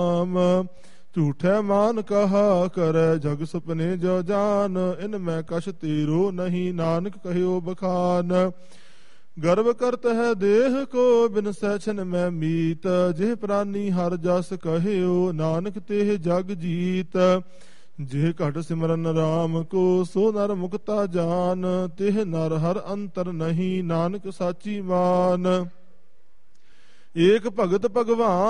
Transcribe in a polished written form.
ਝੂਠੈ ਮਾਨ ਕਹਾ ਕਰੈ ਜਗ ਸੁਪਨੇ ਜੋ ਜਾਨ। ਇਨ ਮੈਂ ਕਛ ਤੀਰੋ ਨਹੀਂ ਨਾਨਕ ਕਹਿਓ ਬਖਾਨ। ਗਰਵ ਕਰਤ ਹੈ ਦੇਹ ਕੋ ਬਿਨ ਸੈਛਨ ਮੈਂ ਮੀਤ। ਜਿਹ ਪ੍ਰਾਨੀ ਹਰ ਜਸ ਕਹਿਓ ਨਾਨਕ ਤੇਹ ਜਗ ਜੀਤ। ਜਿਹ ਘਟ ਸਿਮਰਨ ਰਾਮ ਕੋ ਸੋ ਨਰ ਮੁਕਤਾ ਜਾਨ। ਤਿਹ ਨਰ ਹਰ ਅੰਤਰ ਨਹੀਂ ਨਾਨਕ ਸਾਚੀ ਮਾਨ। ਏਕ ਭਗਤ ਭਗਵਾਨ